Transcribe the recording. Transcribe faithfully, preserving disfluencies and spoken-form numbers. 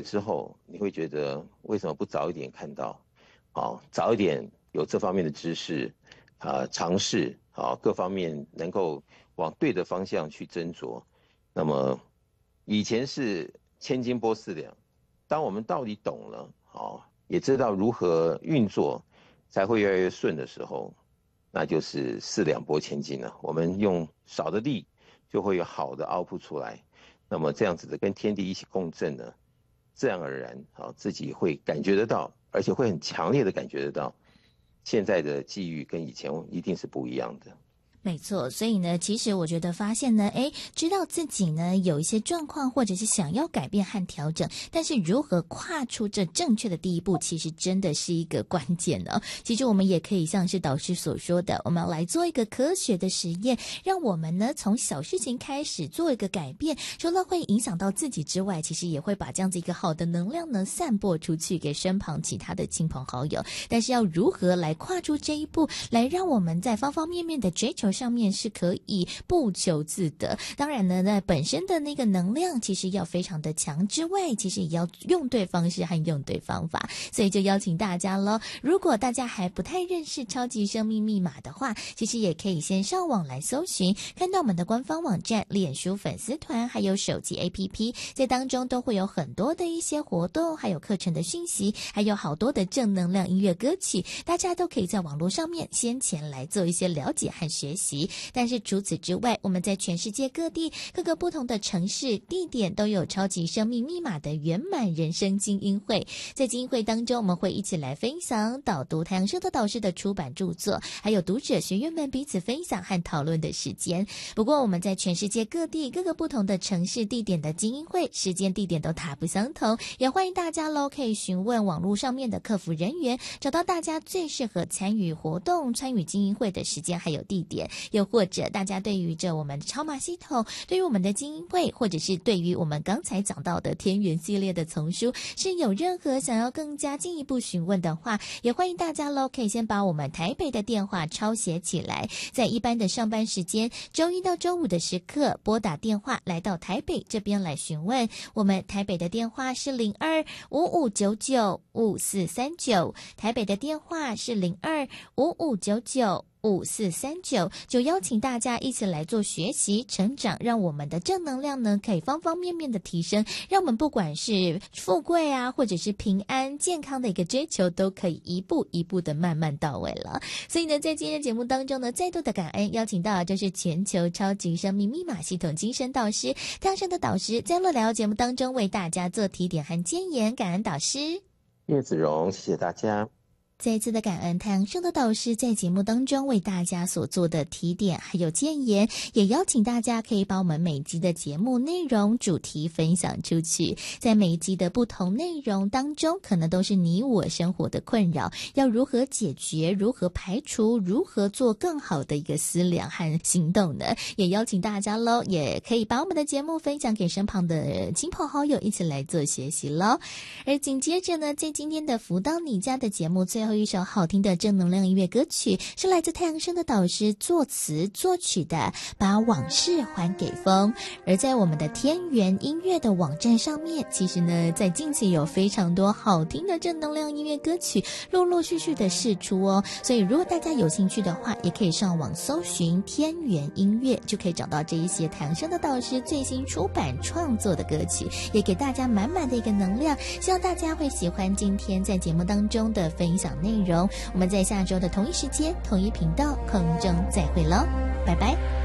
了之后，你会觉得为什么不早一点看到？啊，早一点有这方面的知识啊，尝试啊，各方面能够往对的方向去斟酌。那么以前是千金拨四两，当我们到底懂了，啊，也知道如何运作才会越来越顺的时候，那就是四两拨千斤了。我们用少的力就会有好的 output 出来。那么这样子的跟天地一起共振呢，自然而然啊，自己会感觉得到，而且会很强烈的感觉得到，现在的际遇跟以前一定是不一样的。 没错，所以呢，其实我觉得发现呢，诶，知道自己呢有一些状况，或者是想要改变和调整，但是如何跨出这正确的第一步，其实真的是一个关键呢。其实我们也可以像是导师所说的，我们要来做一个科学的实验，让我们呢从小事情开始做一个改变，除了会影响到自己之外，其实也会把这样子一个好的能量呢散播出去给身旁其他的亲朋好友。但是要如何来跨出这一步，来让我们在方方面面的追求上面是可以不求自得。当然呢，那本身的那个能量其实要非常的强之外，其实也要用对方式和用对方法。所以就邀请大家咯，如果大家还不太认识超级生命密码的话，其实也可以先上网来搜寻，看到我们的官方网站、脸书粉丝团还有手机 A P P， 在当中都会有很多的一些活动，还有课程的讯息，还有好多的正能量音乐歌曲，大家都可以在网络上面先前来做一些了解和学习。但是除此之外，我们在全世界各地各个不同的城市地点都有超级生命密码的圆满人生精英会。在精英会当中，我们会一起来分享导读太阳升的导师的出版著作，还有读者学员们彼此分享和讨论的时间。不过我们在全世界各地各个不同的城市地点的精英会时间地点都大不相同，也欢迎大家咯可以询问网络上面的客服人员，找到大家最适合参与活动参与精英会的时间还有地点。又或者大家对于这我们的超码系统，对于我们的精英会，或者是对于我们刚才讲到的天元系列的丛书是有任何想要更加进一步询问的话，也欢迎大家咯可以先把我们台北的电话抄写起来，在一般的上班时间周一到周五的时刻拨打电话来到台北这边来询问。我们台北的电话是零二五五九九五四三九，台北的电话是零二五五九九五四三九，就邀请大家一起来做学习成长，让我们的正能量呢可以方方面面的提升，让我们不管是富贵啊或者是平安健康的一个追求都可以一步一步的慢慢到位了。所以呢，在今天的节目当中呢，再度的感恩邀请到的就是全球超级生命密码系统精神导师太阳升的导师，在乐聊节目当中为大家做提点和建言，感恩导师。 叶子荣，谢谢大家。 再一次的感恩太阳升的导师在节目当中为大家所做的提点还有建言，也邀请大家可以把我们每集的节目内容主题分享出去。在每一集的不同内容当中，可能都是你我生活的困扰，要如何解决，如何排除，如何做更好的一个思量和行动呢？也邀请大家咯，也可以把我们的节目分享给身旁的亲朋好友，一起来做学习咯。而紧接着呢，在今天的福到你家的节目最后一首好听的正能量音乐歌曲，是来自太阳升的导师作词作曲的《把往事还给风》。而在我们的天元音乐的网站上面，其实呢在近期有非常多好听的正能量音乐歌曲陆陆续续的释出哦，所以如果大家有兴趣的话，也可以上网搜寻天元音乐，就可以找到这一些太阳升的导师最新出版创作的歌曲，也给大家满满的一个能量。希望大家会喜欢今天在节目当中的分享内容。我们在下周的同一时间同一频道空中再会咯，拜拜。